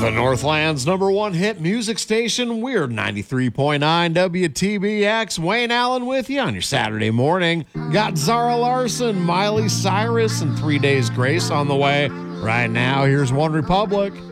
The Northland's number one hit music station, Weird 93.9 WTBX. Wayne Allen with you on your Saturday morning. Got Zara Larson, Miley Cyrus, and 3 Days Grace on the way. Right now, here's One Republic.